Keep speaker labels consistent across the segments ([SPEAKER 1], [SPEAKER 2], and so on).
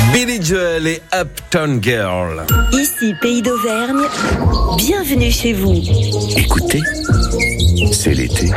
[SPEAKER 1] Billy Joel et Uptown Girl.
[SPEAKER 2] Ici, Pays d'Auvergne, bienvenue chez vous.
[SPEAKER 3] Écoutez, c'est l'été.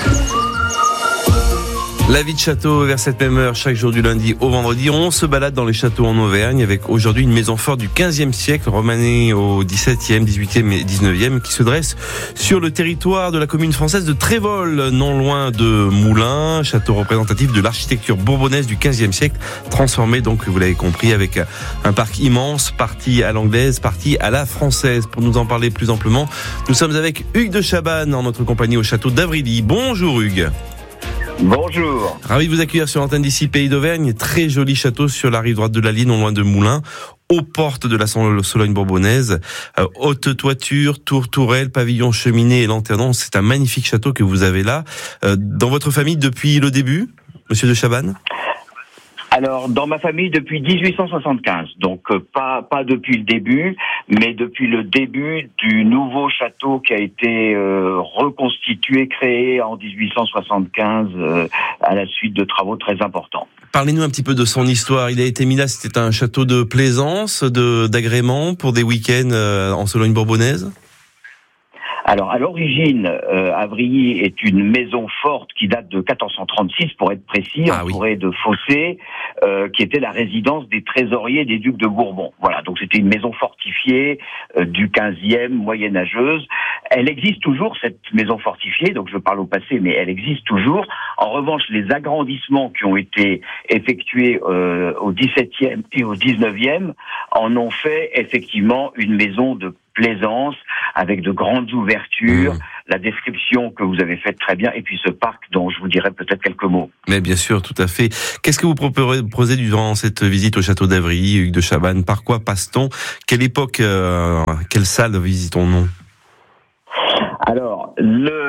[SPEAKER 1] La vie de château vers cette même heure, chaque jour du lundi au vendredi. On se balade dans les châteaux en Auvergne avec aujourd'hui une maison forte du 15e siècle, romanée au 17e, 18e et 19e, qui se dresse sur le territoire de la commune française de Trévols, non loin de Moulins, château représentatif de l'architecture bourbonnaise du 15e siècle, transformé donc, vous l'avez compris, avec un parc immense, partie à l'anglaise, partie à la française. Pour nous en parler plus amplement, nous sommes avec Hugues de Chabannes en notre compagnie au château d'Avrily. Bonjour Hugues.
[SPEAKER 4] Bonjour.
[SPEAKER 1] Ravi de vous accueillir sur l'antenne d'ici Pays d'Auvergne. Très joli château sur la rive droite de la Ligne, non loin de Moulins, aux portes de la Sologne bourbonnaise. Haute toiture, tourelle, pavillon, cheminée et lanterne. C'est un magnifique château que vous avez là. Dans votre famille depuis le début, monsieur de Chabannes ?
[SPEAKER 4] Alors, dans ma famille depuis 1875, donc pas depuis le début, mais depuis le début du nouveau château qui a été reconstitué, créé en 1875 à la suite de travaux très importants.
[SPEAKER 1] Parlez-nous un petit peu de son histoire. Il a été mis là, c'était un château de plaisance, d'agrément pour des week-ends en Sologne bourbonnaise ?
[SPEAKER 4] Alors, à l'origine, Avrily est une maison forte qui date de 1436, pour être précis, entourée de fossés, qui était la résidence des trésoriers des ducs de Bourbon. Voilà, donc c'était une maison fortifiée du 15e, moyenâgeuse. Elle existe toujours, cette maison fortifiée, donc je parle au passé, mais elle existe toujours. En revanche, les agrandissements qui ont été effectués au 17e et au 19e en ont fait effectivement une maison de plaisance, avec de grandes ouvertures, la description que vous avez faite très bien, et puis ce parc dont je vous dirai peut-être quelques mots.
[SPEAKER 1] Mais bien sûr, tout à fait. Qu'est-ce que vous proposez durant cette visite au château d'Avrily, Hugues de Chabannes ? Par quoi passe-t-on ? Quelle époque, quelle salle visitons-nous ?
[SPEAKER 4] Alors,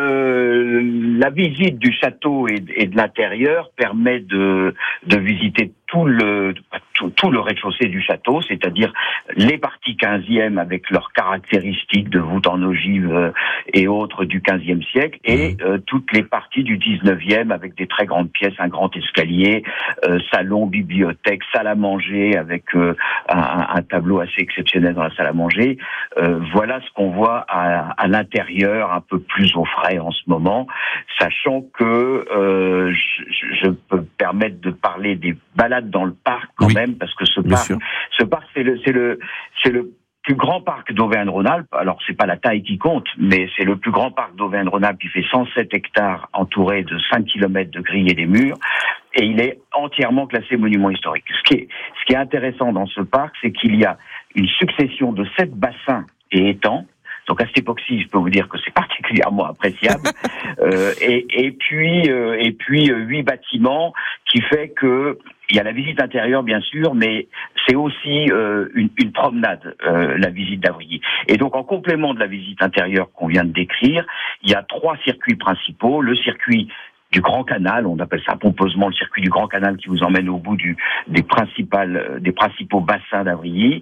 [SPEAKER 4] la visite du château et de l'intérieur permet de visiter tout le rez-de-chaussée du château, c'est-à-dire les parties 15e avec leurs caractéristiques de voûtes en ogive et autres du 15e siècle, et toutes les parties du 19e avec des très grandes pièces, un grand escalier, salon, bibliothèque, salle à manger avec un tableau assez exceptionnel dans la salle à manger. Voilà ce qu'on voit à l'intérieur, un peu plus au frais en ce moment, sachant que je peux me permettre de parler des balades dans le parc quand même, parce que ce parc c'est le plus grand parc d'Auvergne-Rhône-Alpes. Alors c'est pas la taille qui compte, mais c'est le plus grand parc d'Auvergne-Rhône-Alpes qui fait 107 hectares, entouré de 5 km de grilles et des murs, et il est entièrement classé monument historique. Ce qui est intéressant dans ce parc, c'est qu'il y a une succession de 7 bassins et étangs. Donc à cette époque-ci, je peux vous dire que c'est particulièrement appréciable. Et puis 8 bâtiments, qui fait que il y a la visite intérieure bien sûr, mais c'est aussi une promenade, la visite d'Avrily. Et donc en complément de la visite intérieure qu'on vient de décrire, il y a 3 circuits principaux. Le circuit du Grand Canal, on appelle ça pompeusement le circuit du Grand Canal, qui vous emmène au bout des principaux bassins d'Avrily.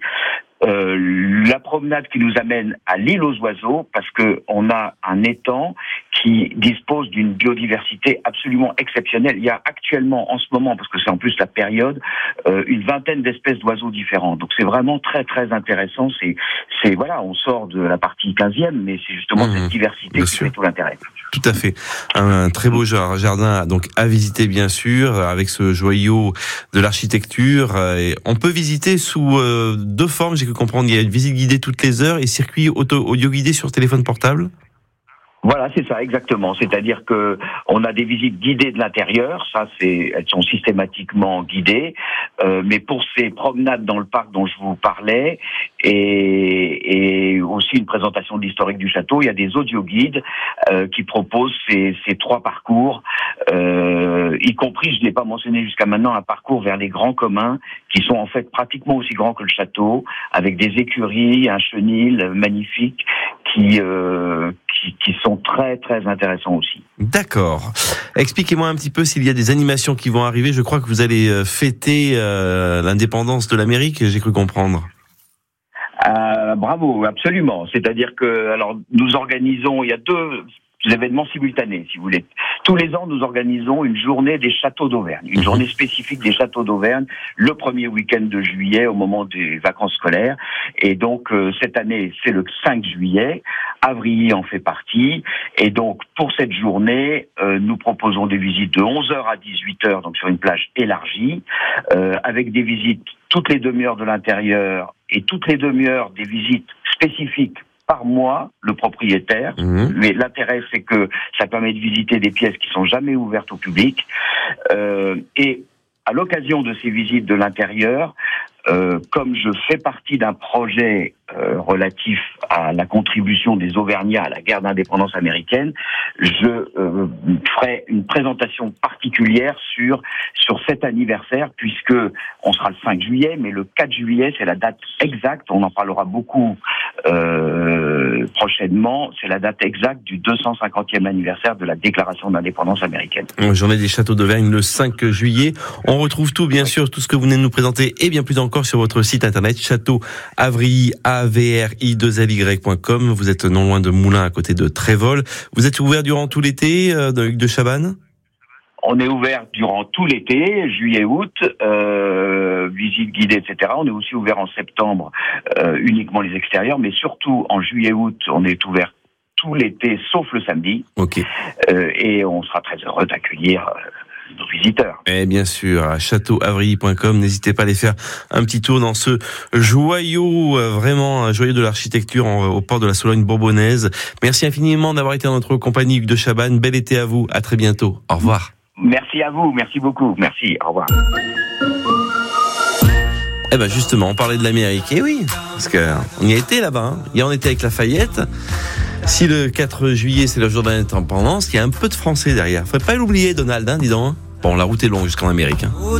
[SPEAKER 4] La promenade qui nous amène à l'île aux oiseaux, parce que on a un étang qui dispose d'une biodiversité absolument exceptionnelle. Il y a actuellement, en ce moment, parce que c'est en plus la période, une vingtaine d'espèces d'oiseaux différents. Donc c'est vraiment très très intéressant. C'est voilà, on sort de la partie 15e, mais c'est justement cette diversité qui fait tout l'intérêt.
[SPEAKER 1] Tout à fait. Un très beau jardin donc à visiter bien sûr, avec ce joyau de l'architecture. Et on peut visiter sous 2 formes, j'ai cru comprendre. Il y a une visite guidée toutes les heures et circuit audio guidé sur téléphone portable.
[SPEAKER 4] Voilà, c'est ça, exactement. C'est-à-dire que on a des visites guidées de l'intérieur, elles sont systématiquement guidées, mais pour ces promenades dans le parc dont je vous parlais, et aussi une présentation de l'historique du château, il y a des audioguides qui proposent ces 3 parcours, y compris, je n'ai pas mentionné jusqu'à maintenant, un parcours vers les grands communs, qui sont en fait pratiquement aussi grands que le château, avec des écuries, un chenil magnifique, qui sont très très intéressants aussi.
[SPEAKER 1] D'accord. Expliquez-moi un petit peu s'il y a des animations qui vont arriver. Je crois que vous allez fêter l'indépendance de l'Amérique, j'ai cru comprendre.
[SPEAKER 4] Bravo, absolument. C'est-à-dire que, alors, nous organisons, il y a deux événements simultanés, si vous voulez. Tous les ans, nous organisons une journée des châteaux d'Auvergne, une journée spécifique des châteaux d'Auvergne, le premier week-end de juillet, au moment des vacances scolaires. Et donc, cette année, c'est le 5 juillet. Avrilly en fait partie. Et donc, pour cette journée, nous proposons des visites de 11h à 18h, donc sur une plage élargie, avec des visites toutes les demi-heures de l'intérieur et toutes les demi-heures des visites spécifiques par mois, le propriétaire. Mais l'intérêt, c'est que ça permet de visiter des pièces qui sont jamais ouvertes au public. Et à l'occasion de ces visites de l'intérieur, comme je fais partie d'un projet relatif à la contribution des Auvergnats à la guerre d'indépendance américaine, je ferai une présentation particulière sur cet anniversaire, puisque on sera le 5 juillet, mais le 4 juillet, c'est la date exacte, on en parlera beaucoup prochainement, c'est la date exacte du 250e anniversaire de la déclaration d'indépendance américaine.
[SPEAKER 1] Journée des châteaux d'Auvergne le 5 juillet. On retrouve tout, bien sûr, tout ce que vous venez de nous présenter et bien plus encore sur votre site internet châteauavrilly, avri2ly.com. Vous êtes non loin de Moulins, à côté de Trévol. Vous êtes ouvert durant tout l'été, dans Hugues de Chabannes?
[SPEAKER 4] On est ouvert durant tout l'été, juillet, août, visites guidées, etc. On est aussi ouvert en septembre, uniquement les extérieurs, mais surtout en juillet, août, on est ouvert tout l'été, sauf le samedi.
[SPEAKER 1] Ok.
[SPEAKER 4] Et on sera très heureux d'accueillir nos visiteurs.
[SPEAKER 1] Et bien sûr, à châteauavrilly.com, n'hésitez pas à aller faire un petit tour dans ce joyau, vraiment un joyau de l'architecture au port de la Sologne bourbonnaise. Merci infiniment d'avoir été en notre compagnie, Hugues de Chabannes. Bel été à vous, à très bientôt. Au revoir.
[SPEAKER 4] Merci à vous, merci beaucoup, merci, au revoir.
[SPEAKER 1] Eh ben justement, on parlait de l'Amérique, et oui, parce qu'on y a été là-bas, hein. Hier on était avec Lafayette. Si le 4 juillet c'est le jour de l'indépendance, il y a un peu de français derrière. Faudrait pas l'oublier, Donald, hein, dis donc. Bon, la route est longue jusqu'en Amérique. Hein.